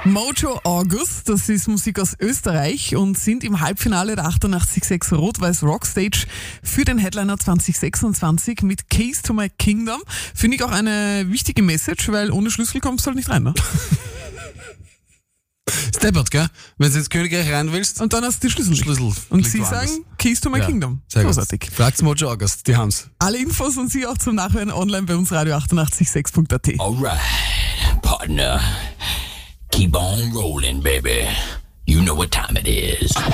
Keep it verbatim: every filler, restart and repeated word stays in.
Mojo August, das ist Musik aus Österreich und sind im Halbfinale der achtundachtzig Komma sechs Rot-Weiß Rockstage für den Headliner zwanzig sechsundzwanzig mit Keys to My Kingdom. Finde ich auch eine wichtige Message, weil ohne Schlüssel kommst du halt nicht rein, ne? Steppert, gell? Wenn du ins Königreich rein willst. Und dann hast du die Schlüssel. Schlüssel. Und liegt sie woanders. sagen Keys to My Ja, Kingdom. Sehr Großartig. gut. Fragt's Mojo August, die haben's. Alle Infos und Sie auch zum Nachhören online bei uns radio achtundachtzig Komma sechs Punkt at. Alright, partner. Keep on rolling, baby. You know what time it is.